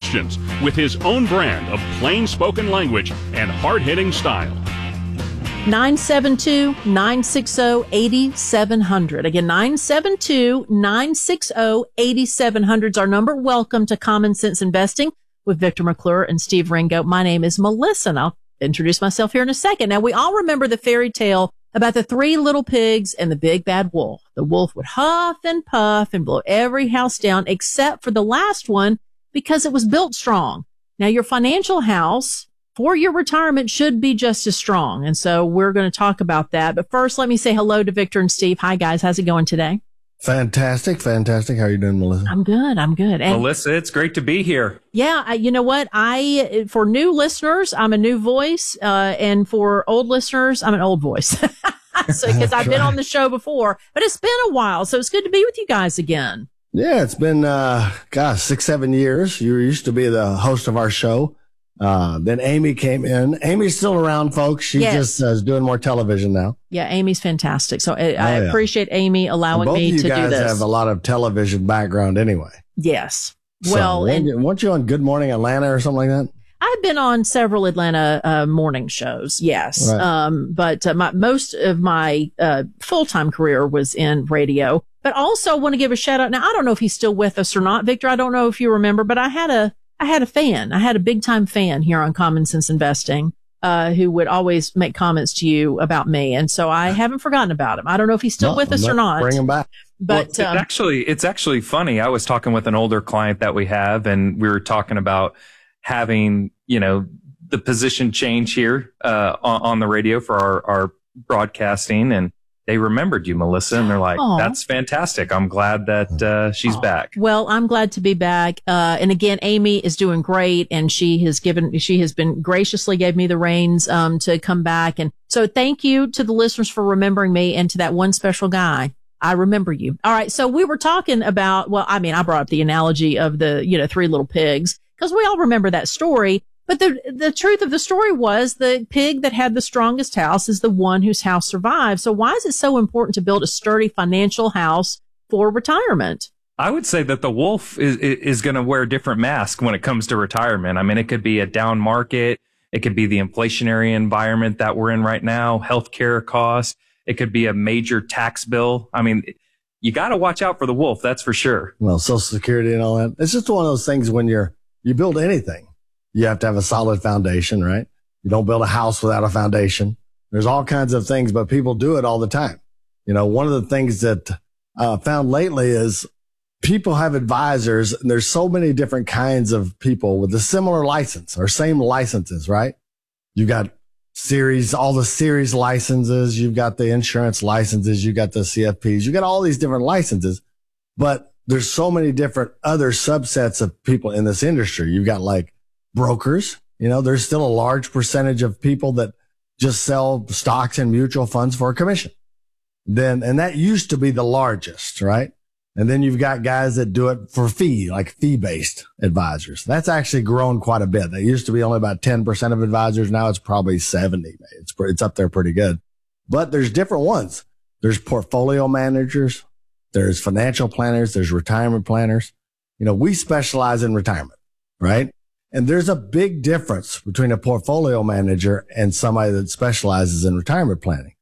questions with his own brand of plain-spoken language and hard-hitting style. 972-960-8700. Again, 972-960-8700 is our number. Welcome to Common Sense Investing with Victor McClure and Steve Ringo. My name is Melissa, and I'll introduce myself here in a second. Now, we all remember the fairy tale about the three little pigs and the big bad wolf. The wolf would huff and puff and blow every house down except for the last one because it was built strong. Now, your financial house for your retirement should be just as strong. And so we're going to talk about that. But first, let me say hello to Victor and Steve. Hi, guys. How's it going today? Fantastic. How are you doing, Melissa? I'm good. And Melissa, it's great to be here. Yeah. You know what? For new listeners, I'm a new voice. And for old listeners, I'm an old voice. So, because I've been on the show before, but it's been a while. So it's good to be with you guys again. Yeah, it's been, 6-7 years. You used to be the host of our show. Then Amy came in. Amy's still around, folks. She just is doing more television now. Yeah, Amy's fantastic. So I appreciate Amy allowing me to do this. Both of you guys have a lot of television background anyway. Yes. So, well, weren't you on Good Morning Atlanta or something like that? I've been on several Atlanta morning shows, yes. Right. But most of my full-time career was in radio. But also want to give a shout out. Now, I don't know if he's still with us or not, Victor. I don't know if you remember, but I had a fan. I had a big time fan here on Common Sense Investing, who would always make comments to you about me. And so I haven't forgotten about him. I don't know if he's still with us or not. Bring him back. But well, it's actually funny. I was talking with an older client that we have, and we were talking about having, the position change here, on the radio for our broadcasting, and they remembered you, Melissa, and they're like, that's fantastic. I'm glad that she's back. Well, I'm glad to be back. And again, Amy is doing great, and she has been graciously gave me the reins to come back. And so thank you to the listeners for remembering me, and to that one special guy. I remember you. All right. So we were talking about, I brought up the analogy of the, three little pigs, because we all remember that story. But the truth of the story was the pig that had the strongest house is the one whose house survived. So why is it so important to build a sturdy financial house for retirement? I would say that the wolf is going to wear a different mask when it comes to retirement. I mean, it could be a down market. It could be the inflationary environment that we're in right now, healthcare costs. It could be a major tax bill. I mean, you got to watch out for the wolf. That's for sure. Well, Social Security and all that. It's just one of those things when you build anything. You have to have a solid foundation, right? You don't build a house without a foundation. There's all kinds of things, but people do it all the time. One of the things that I found lately is people have advisors, and there's so many different kinds of people with a similar license or same licenses, right? You got all the series licenses. You've got the insurance licenses. You got the CFPs. You got all these different licenses, but there's so many different other subsets of people in this industry. You've got like brokers, there's still a large percentage of people that just sell stocks and mutual funds for a commission. And that used to be the largest, right? And then you've got guys that do it for fee-based advisors. That's actually grown quite a bit. That used to be only about 10% of advisors. Now it's probably 70. It's up there pretty good. But there's different ones. There's portfolio managers. There's financial planners. There's retirement planners. We specialize in retirement, right? And there's a big difference between a portfolio manager and somebody that specializes in retirement planning.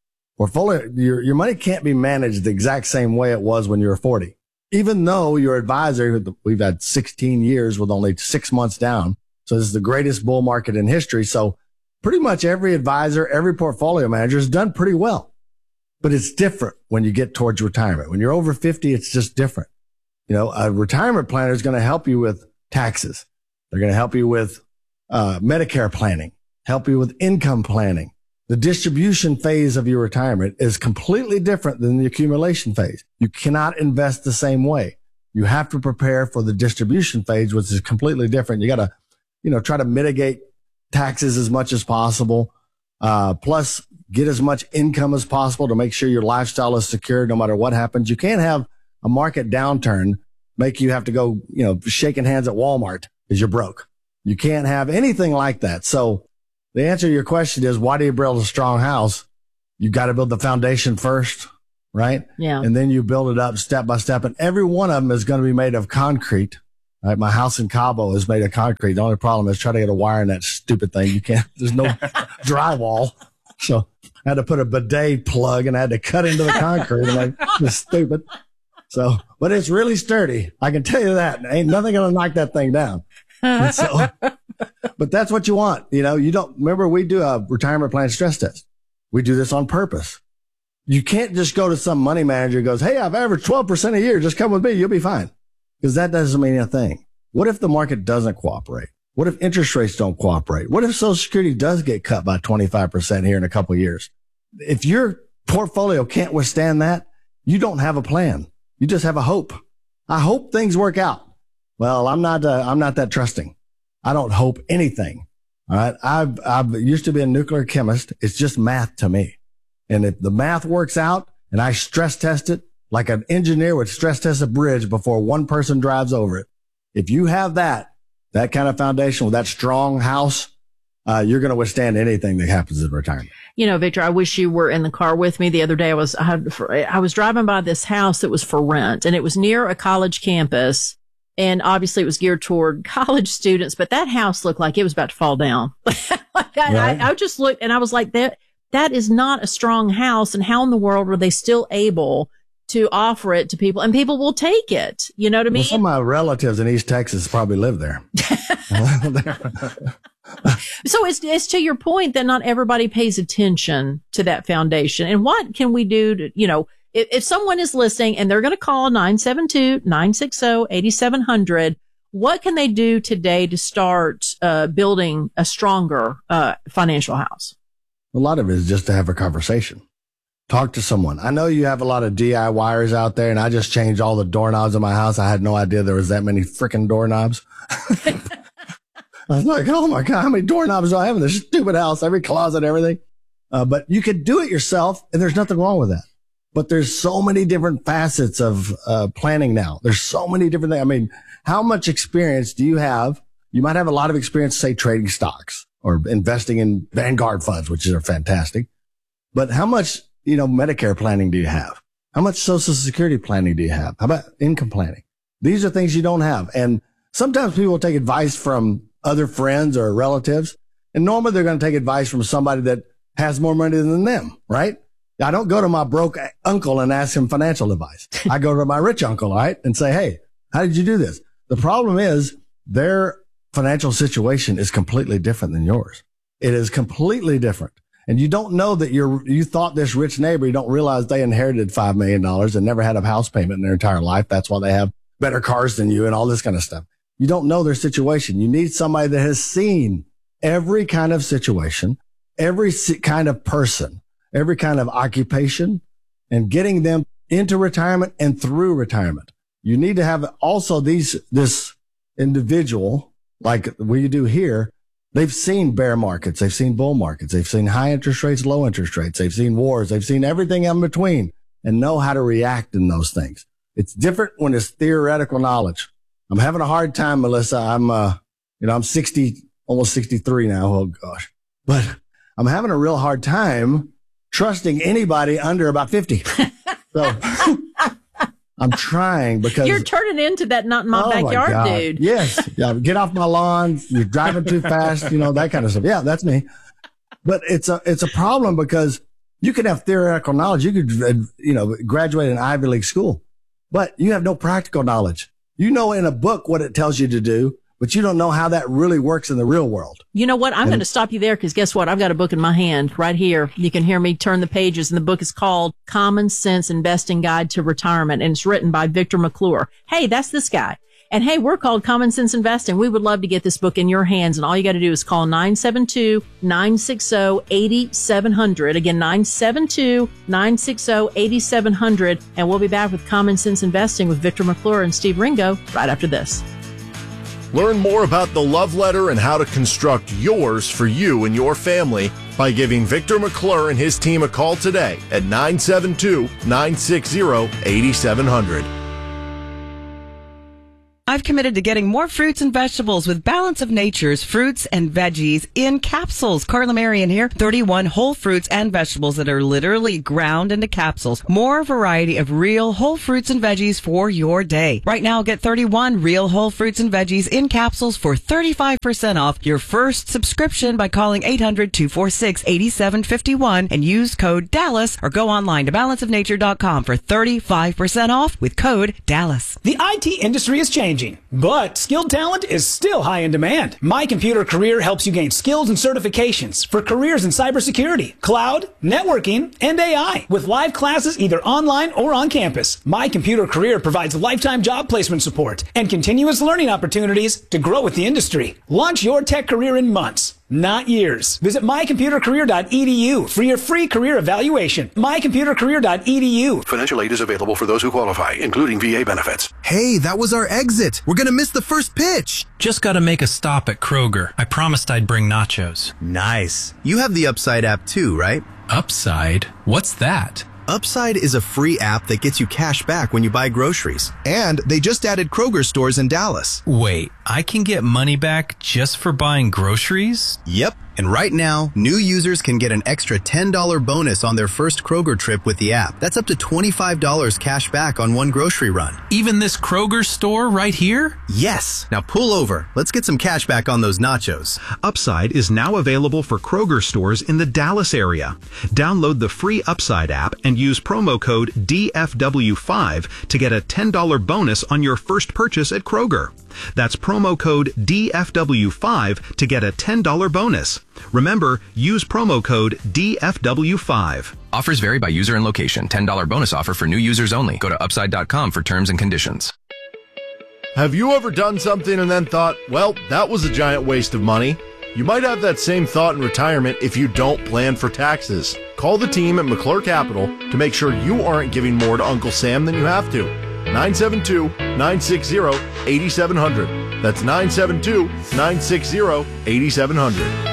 Your money can't be managed the exact same way it was when you were 40. Even though your advisor, we've had 16 years with only 6 months down. So this is the greatest bull market in history. So pretty much every advisor, every portfolio manager has done pretty well. But it's different when you get towards retirement. When you're over 50, it's just different. A retirement planner is going to help you with taxes. They're going to help you with Medicare planning, help you with income planning. The distribution phase of your retirement is completely different than the accumulation phase. You cannot invest the same way. You have to prepare for the distribution phase, which is completely different. You got to, try to mitigate taxes as much as possible. Plus get as much income as possible to make sure your lifestyle is secure no matter what happens. You can't have a market downturn make you have to go, shaking hands at Walmart because you're broke. You can't have anything like that. So the answer to your question is, why do you build a strong house? You got to build the foundation first, right? Yeah. And then you build it up step by step. And every one of them is going to be made of concrete. Right? My house in Cabo is made of concrete. The only problem is trying to get a wire in that stupid thing. You can't, there's no drywall. So I had to put a bidet plug and I had to cut into the concrete. And it was stupid. So, but it's really sturdy. I can tell you that. Ain't nothing going to knock that thing down. So, but that's what you want. You know, you don't remember we do a retirement plan stress test. We do this on purpose. You can't just go to some money manager who goes, hey, I've averaged 12% a year. Just come with me. You'll be fine. Because that doesn't mean a thing. What if the market doesn't cooperate? What if interest rates don't cooperate? What if Social Security does get cut by 25% here in a couple of years? If your portfolio can't withstand that, you don't have a plan. You just have a hope. I hope things work out. Well, I'm not that trusting. I don't hope anything. All right. I've used to be a nuclear chemist. It's just math to me. And if the math works out and I stress test it like an engineer would stress test a bridge before one person drives over it. If you have that kind of foundation with that strong house, you're going to withstand anything that happens in retirement. You know, Victor, I wish you were in the car with me the other day. I was driving by this house that was for rent, and it was near a college campus. And obviously it was geared toward college students, but that house looked like it was about to fall down. I just looked and I was like, that is not a strong house. And how in the world were they still able to offer it to people, and people will take it? You know what I mean? Well, some of my relatives in East Texas probably live there. So it's to your point that not everybody pays attention to that foundation. And what can we do to, you know, if someone is listening and they're going to call 972-960-8700, what can they do today to start building a stronger financial house? A lot of it is just to have a conversation. Talk to someone. I know you have a lot of DIYers out there, and I just changed all the doorknobs in my house. I had no idea there was that many freaking doorknobs. I was like, oh my God, how many doorknobs do I have in this stupid house? Every closet, everything. But you could do it yourself, and there's nothing wrong with that. But there's so many different facets of planning now. There's so many different things. I mean, how much experience do you have? You might have a lot of experience, say, trading stocks or investing in Vanguard funds, which are fantastic. But how much, Medicare planning do you have? How much Social Security planning do you have? How about income planning? These are things you don't have. And sometimes people will take advice from other friends or relatives. And normally they're going to take advice from somebody that has more money than them, right? I don't go to my broke uncle and ask him financial advice. I go to my rich uncle, right? And say, hey, how did you do this? The problem is their financial situation is completely different than yours. It is completely different. And you don't know that you thought this rich neighbor, you don't realize they inherited $5 million and never had a house payment in their entire life. That's why they have better cars than you and all this kind of stuff. You don't know their situation. You need somebody that has seen every kind of situation, every kind of person, every kind of occupation, and getting them into retirement and through retirement. You need to have also this individual, like we do here. They've seen bear markets. They've seen bull markets. They've seen high interest rates, low interest rates. They've seen wars. They've seen everything in between and know how to react in those things. It's different when it's theoretical knowledge. I'm having a hard time, Melissa. I'm 60, almost 63 now. Oh gosh, but I'm having a real hard time trusting anybody under about 50. So I'm trying because you're turning into that not in my backyard dude. Yes. Yeah. Get off my lawn. You're driving too fast, that kind of stuff. Yeah, that's me. But it's a problem because you could have theoretical knowledge. You could, graduate an Ivy League school, but you have no practical knowledge. You know in a book what it tells you to do, but you don't know how that really works in the real world. You know what? I'm going to stop you there because guess what? I've got a book in my hand right here. You can hear me turn the pages, and the book is called Common Sense Investing Guide to Retirement, and it's written by Victor McClure. Hey, that's this guy. And hey, we're called Common Sense Investing. We would love to get this book in your hands, and all you got to do is call 972-960-8700. Again, 972-960-8700, and we'll be back with Common Sense Investing with Victor McClure and Steve Ringo right after this. Learn more about the love letter and how to construct yours for you and your family by giving Victor McClure and his team a call today at 972-960-8700. I've committed to getting more fruits and vegetables with Balance of Nature's fruits and veggies in capsules. Carla Marion here. 31 whole fruits and vegetables that are literally ground into capsules. More variety of real whole fruits and veggies for your day. Right now, get 31 real whole fruits and veggies in capsules for 35% off your first subscription by calling 800-246-8751 and use code DALLAS, or go online to balanceofnature.com for 35% off with code DALLAS. The IT industry is changing, but skilled talent is still high in demand. My Computer Career helps you gain skills and certifications for careers in cybersecurity, cloud, networking, and AI with live classes either online or on campus. My Computer Career provides lifetime job placement support and continuous learning opportunities to grow with the industry. Launch your tech career in months, not years. Visit mycomputercareer.edu for your free career evaluation. mycomputercareer.edu. Financial aid is available for those who qualify, including VA benefits. Hey, that was our exit. We're gonna miss the first pitch. Just gotta make a stop at Kroger. I promised I'd bring nachos. Nice. You have the Upside app too, right? Upside? What's that? Upside is a free app that gets you cash back when you buy groceries. And they just added Kroger stores in Dallas. Wait, I can get money back just for buying groceries? Yep. And right now, new users can get an extra $10 bonus on their first Kroger trip with the app. That's up to $25 cash back on one grocery run. Even this Kroger store right here? Yes. Now pull over. Let's get some cash back on those nachos. Upside is now available for Kroger stores in the Dallas area. Download the free Upside app and use promo code DFW5 to get a $10 bonus on your first purchase at Kroger. That's promo code DFW5 to get a $10 bonus. Remember, use promo code DFW5. Offers vary by user and location. $10 bonus offer for new users only. Go to upside.com for terms and conditions. Have you ever done something and then thought, well, that was a giant waste of money? You might have that same thought in retirement if you don't plan for taxes. Call the team at McClure Capital to make sure you aren't giving more to Uncle Sam than you have to. 972-960-8700. That's 972-960-8700.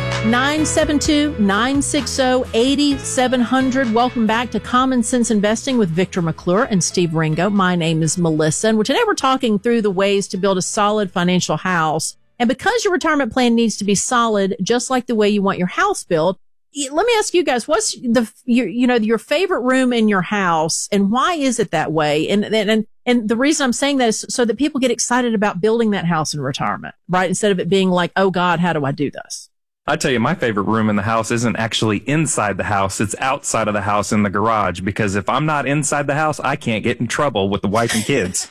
972-960-8700. Welcome back to Common Sense Investing with Victor McClure and Steve Ringo. My name is Melissa, and today we're talking through the ways to build a solid financial house. And because your retirement plan needs to be solid, just like the way you want your house built, let me ask you guys, what's your favorite room in your house, and why is it that way? And the reason I'm saying that is so that people get excited about building that house in retirement, right? Instead of it being like, oh God, how do I do this? I tell you, my favorite room in the house isn't actually inside the house. It's outside of the house in the garage, because if I'm not inside the house, I can't get in trouble with the wife and kids.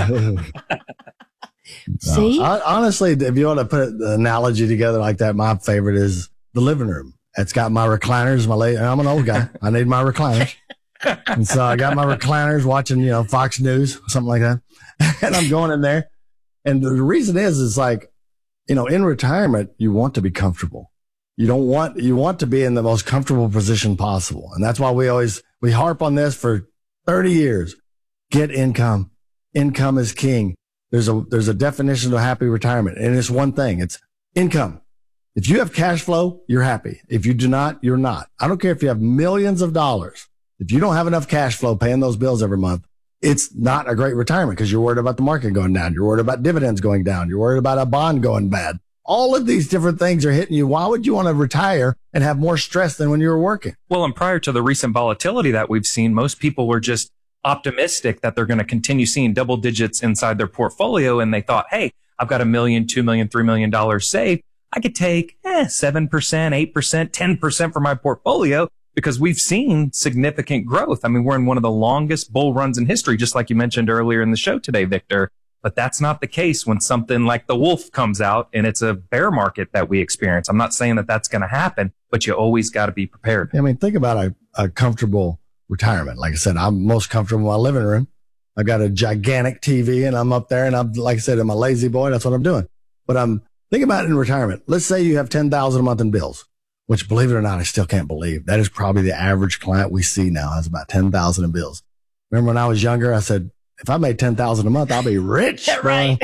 See? Honestly, if you want to put the analogy together like that, my favorite is the living room. It's got my recliners. I'm an old guy. I need my recliners. And so I got my recliners watching, Fox News, something like that. And I'm going in there. And the reason is like, in retirement, you want to be comfortable. You want to be in the most comfortable position possible. And that's why we harp on this for 30 years. Get income. Income is king. There's a definition of happy retirement, and it's one thing. It's income. If you have cash flow, you're happy. If you do not, you're not. I don't care if you have millions of dollars. If you don't have enough cash flow paying those bills every month, it's not a great retirement, because you're worried about the market going down. You're worried about dividends going down. You're worried about a bond going bad. All of these different things are hitting you. Why would you want to retire and have more stress than when you were working? Well, and prior to the recent volatility that we've seen, most people were just optimistic that they're going to continue seeing double digits inside their portfolio. And they thought, hey, I've got $1 million, $2 million, $3 million saved. I could take 7%, 8%, 10% for my portfolio, because we've seen significant growth. I mean, we're in one of the longest bull runs in history, just like you mentioned earlier in the show today, Victor. But that's not the case when something like the wolf comes out and it's a bear market that we experience. I'm not saying that that's going to happen, but you always got to be prepared. I mean, think about a comfortable retirement. Like I said, I'm most comfortable in my living room. I've got a gigantic TV, and I'm up there, and I'm, like I said, I'm a lazy boy. That's what I'm doing. But think about it in retirement. Let's say you have $10,000 a month in bills, which, believe it or not, I still can't believe. That is probably the average client we see now has about $10,000 in bills. Remember when I was younger, I said, if I made $10,000 a month, I'll be rich. Right.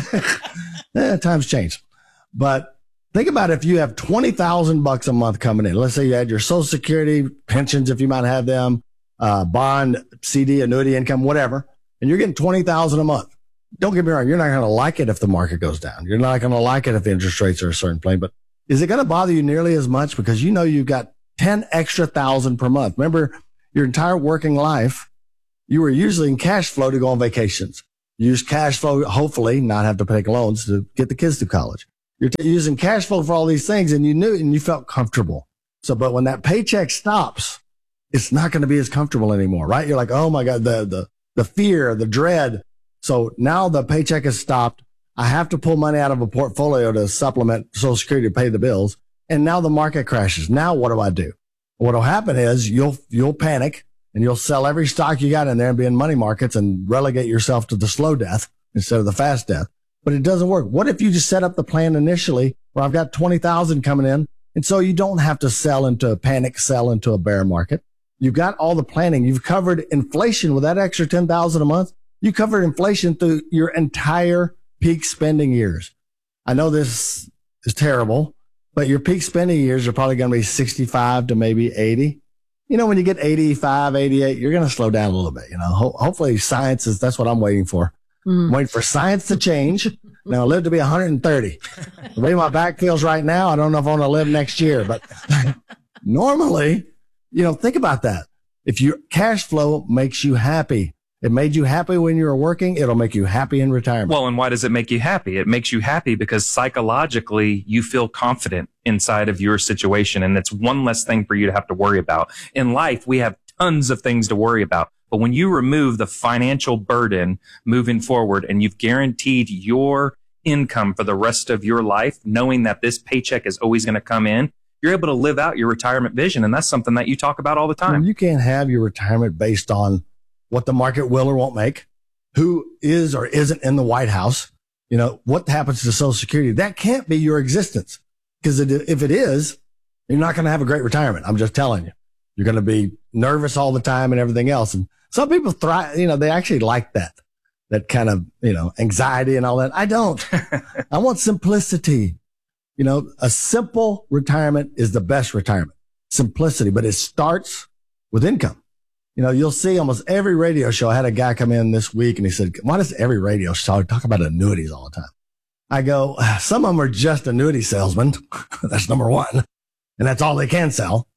Times changed. But think about if you have $20,000 a month coming in. Let's say you had your Social Security, pensions, if you might have them, bond, CD, annuity income, whatever, and you're getting $20,000 a month. don't get me wrong. You're not going to like it if the market goes down. You're not going to like it if the interest rates are a certain plane, but is it going to bother you nearly as much? Because you know, you've got 10 extra thousand per month. Remember your entire working life, you were using cash flow to go on vacations. You use cash flow, hopefully not have to take loans to get the kids to college. You're using cash flow for all these things, and you knew it and you felt comfortable. So, but when that paycheck stops, it's not going to be as comfortable anymore, right? You're like, oh my God, the fear, the dread. So now the paycheck has stopped. I have to pull money out of a portfolio to supplement Social Security to pay the bills. And now the market crashes. Now what do? What'll happen is you'll panic and you'll sell every stock you got in there and be in money markets and relegate yourself to the slow death instead of the fast death. But it doesn't work. What if you just set up the plan initially where I've got 20,000 coming in? And so you don't have to sell into a panic, sell into a bear market. You've got all the planning. You've covered inflation with that extra 10,000 a month. You covered inflation through your entire peak spending years. I know this is terrible, but your peak spending years are probably going to be 65 to maybe 80. You know, when you get 85, 88, you're going to slow down a little bit. You know, hopefully science is, that's what I'm waiting for. I'm waiting for science to change. Now I live to be 130. The way my back feels right now, I don't know if I want to live next year, but normally, you know, think about that. If your cash flow makes you happy, it made you happy when you were working, it'll make you happy in retirement. Well, and why does it make you happy? It makes you happy because psychologically you feel confident inside of your situation. And it's one less thing for you to have to worry about. In life, we have tons of things to worry about. But when you remove the financial burden moving forward and you've guaranteed your income for the rest of your life, knowing that this paycheck is always going to come in, you're able to live out your retirement vision. And that's something that you talk about all the time. You can't have your retirement based on what the market will or won't make, who is or isn't in the White House, you know, what happens to Social Security. That can't be your existence. Because if it is, you're not going to have a great retirement. I'm just telling you. You're going to be nervous all the time and everything else. And some people thrive, you know, they actually like that kind of, you know, anxiety and all that. I don't. I want simplicity. You know, a simple retirement is the best retirement. Simplicity, but it starts with income. You know, you'll see almost every radio show. I had a guy come in this week and he said, why does every radio show talk about annuities all the time? I go, some of them are just annuity salesmen. That's number one. And that's all they can sell.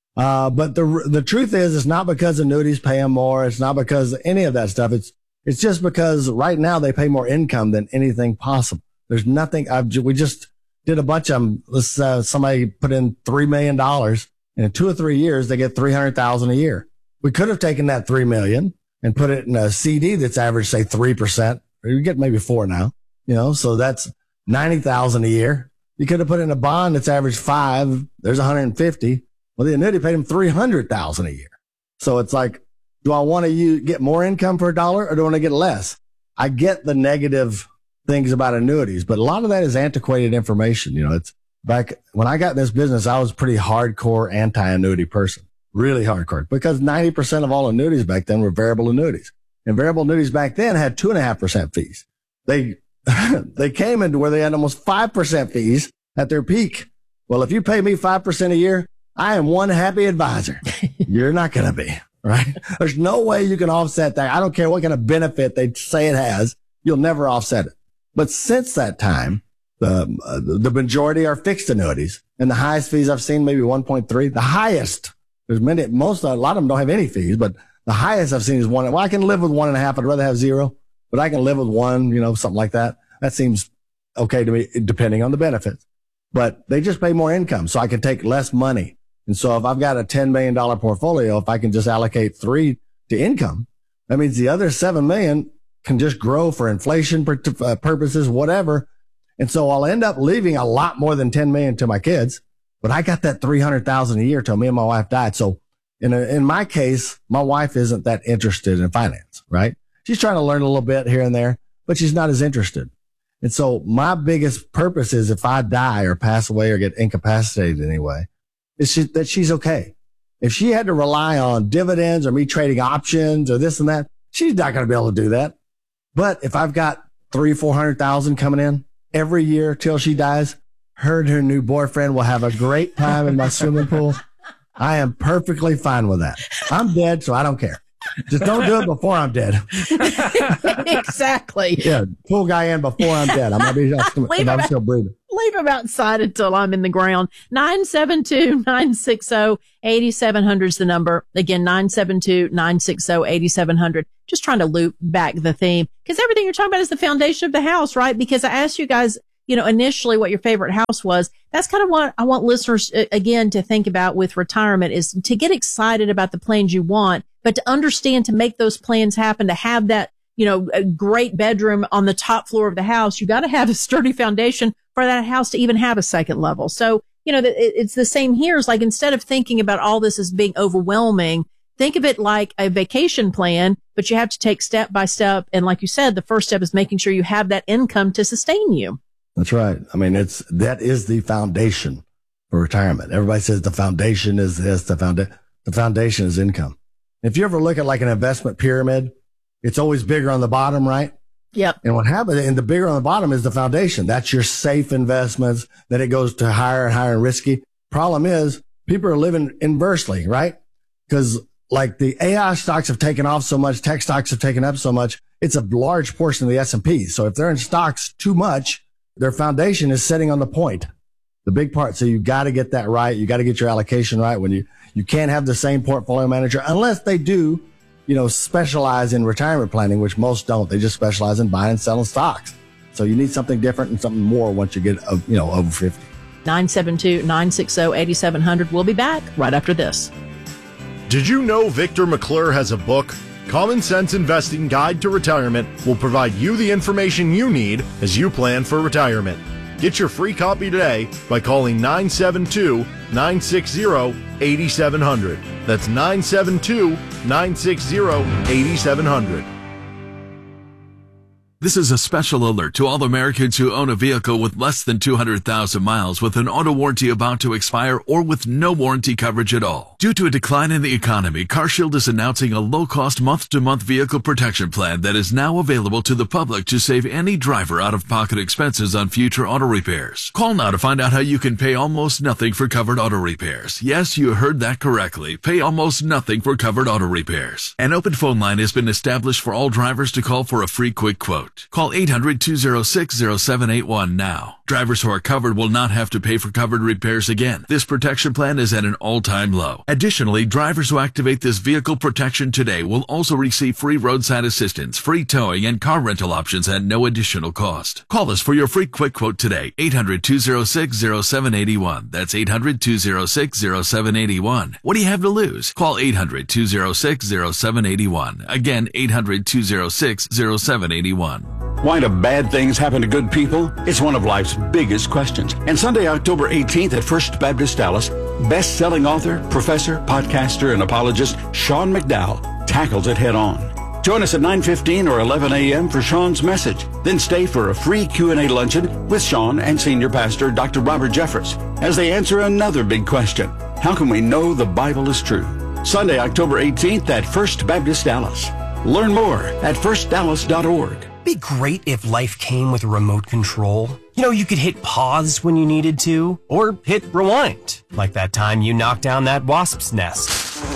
But the truth is, it's not because annuities pay them more. It's not because of any of that stuff. It's just because right now they pay more income than anything possible. There's nothing. We just did a bunch of them. Somebody put in $3 million and in 2 or 3 years, they get $300,000 a year. We could have taken that $3 million and put it in a CD that's average, say 3%. You get maybe 4 now, you know, so that's $90,000 a year. You could have put in a bond that's average 5. There's 150. Well, the annuity paid him $300,000 a year. So it's like, do I want to get more income for $1 or do I want to get less? I get the negative things about annuities, but a lot of that is antiquated information. You know, it's back when I got in this business, I was a pretty hardcore anti-annuity person, really hardcore, because 90% of all annuities back then were variable annuities, and variable annuities back then had 2.5% fees. They came into where they had almost 5% fees at their peak. Well, if you pay me 5% a year, I am one happy advisor. You're not going to be, right? There's no way you can offset that. I don't care what kind of benefit they say it has. You'll never offset it. But since that time, the majority are fixed annuities, and the highest fees I've seen, maybe 1.3. The highest, a lot of them don't have any fees, but the highest I've seen is 1. Well, I can live with 1.5. I'd rather have 0, but I can live with 1, you know, something like that. That seems okay to me, depending on the benefits. But they just pay more income, so I can take less money. And so if I've got a $10 million portfolio, if I can just allocate 3 to income, that means the other 7 million can just grow for inflation purposes, whatever. And so I'll end up leaving a lot more than 10 million to my kids, but I got that 300,000 a year till me and my wife died. So in my case, my wife isn't that interested in finance, right? She's trying to learn a little bit here and there, but she's not as interested. And so my biggest purpose is if I die or pass away or get incapacitated anyway, is that she's okay. If she had to rely on dividends or me trading options or this and that, she's not going to be able to do that. But if I've got 300,000-400,000 coming in every year till she dies, her and her new boyfriend will have a great time in my swimming pool. I am perfectly fine with that. I'm dead, so I don't care. Just don't do it before I'm dead. Exactly. Yeah, pull guy in before I'm dead. I'm still breathing. Leave him outside until I'm in the ground. 972-960-8700 is the number. Again, 972-960-8700. Just trying to loop back the theme, because everything you're talking about is the foundation of the house, right? Because I asked you guys, initially what your favorite house was. That's kind of what I want listeners, again, to think about with retirement, is to get excited about the plans you want, but to understand, to make those plans happen, to have that, a great bedroom on the top floor of the house, you got to have a sturdy foundation for that house to even have a second level. So, it's the same here. It's like, instead of thinking about all this as being overwhelming, think of it like a vacation plan, but you have to take step by step. And like you said, the first step is making sure you have that income to sustain you. That's right. I mean, that is the foundation for retirement. Everybody says the foundation is this, the foundation is income. If you ever look at like an investment pyramid, it's always bigger on the bottom, right? Yep. And what happens, and the bigger on the bottom is the foundation. That's your safe investments. Then it goes to higher and higher and risky. Problem is, people are living inversely, right? Because like the AI stocks have taken off so much, tech stocks have taken up so much. It's a large portion of the S&P. So if they're in stocks too much, their foundation is sitting on the point, the big part. So you got to get that right. You got to get your allocation right. When you can't have the same portfolio manager unless they do, specialize in retirement planning, which most don't. They just specialize in buying and selling stocks. So you need something different and something more once you get, over 50. 972-960-8700. We'll be back right after this. Did you know Victor McClure has a book? Common Sense Investing Guide to Retirement will provide you the information you need as you plan for retirement. Get your free copy today by calling 972-960-8700. That's 972-960-8700. This is a special alert to all Americans who own a vehicle with less than 200,000 miles with an auto warranty about to expire or with no warranty coverage at all. Due to a decline in the economy, CarShield is announcing a low-cost month-to-month vehicle protection plan that is now available to the public to save any driver out-of-pocket expenses on future auto repairs. Call now to find out how you can pay almost nothing for covered auto repairs. Yes, you heard that correctly. Pay almost nothing for covered auto repairs. An open phone line has been established for all drivers to call for a free quick quote. Call 800-206-0781 now. Drivers who are covered will not have to pay for covered repairs again. This protection plan is at an all-time low. Additionally, drivers who activate this vehicle protection today will also receive free roadside assistance, free towing, and car rental options at no additional cost. Call us for your free quick quote today. 800-206-0781. That's 800-206-0781. What do you have to lose? Call 800-206-0781. Again, 800-206-0781. Why do bad things happen to good people? It's one of life's biggest questions. And Sunday, October 18th at First Baptist Dallas, best-selling author, professor, podcaster, and apologist Sean McDowell tackles it head-on. Join us at 9:15 or 11 a.m. for Sean's message. Then stay for a free Q&A luncheon with Sean and Senior Pastor Dr. Robert Jeffress as they answer another big question. How can we know the Bible is true? Sunday, October 18th at First Baptist Dallas. Learn more at firstdallas.org. It'd be great if life came with a remote control. You could hit pause when you needed to, or hit rewind, like that time you knocked down that wasp's nest.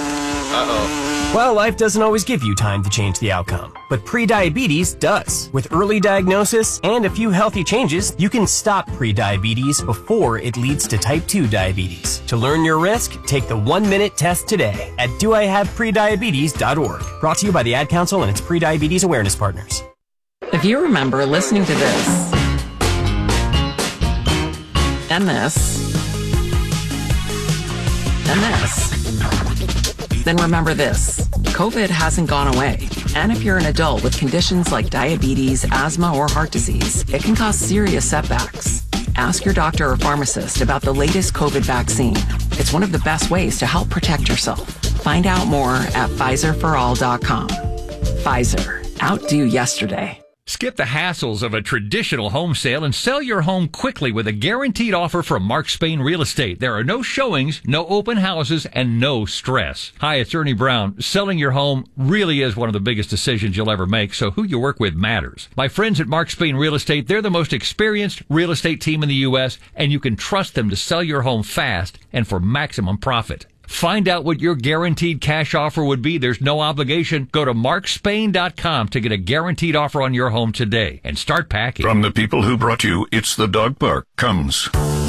Uh-oh. Well, life doesn't always give you time to change the outcome, but prediabetes does. With early diagnosis and a few healthy changes, you can stop prediabetes before it leads to type 2 diabetes. To learn your risk, take the 1-minute test today at doihaveprediabetes.org. Brought to you by the Ad Council and its prediabetes awareness partners. If you remember listening to this, and this, and this, then remember this. COVID hasn't gone away. And if you're an adult with conditions like diabetes, asthma, or heart disease, it can cause serious setbacks. Ask your doctor or pharmacist about the latest COVID vaccine. It's one of the best ways to help protect yourself. Find out more at PfizerForAll.com. Pfizer. Outdo yesterday. Skip the hassles of a traditional home sale and sell your home quickly with a guaranteed offer from Mark Spain Real Estate. There are no showings, no open houses, and no stress. Hi, it's Ernie Brown. Selling your home really is one of the biggest decisions you'll ever make, so who you work with matters. My friends at Mark Spain Real Estate, they're the most experienced real estate team in the U.S., and you can trust them to sell your home fast and for maximum profit. Find out what your guaranteed cash offer would be. There's no obligation. Go to markspain.com to get a guaranteed offer on your home today and start packing. From the people who brought you It's the Dog Park comes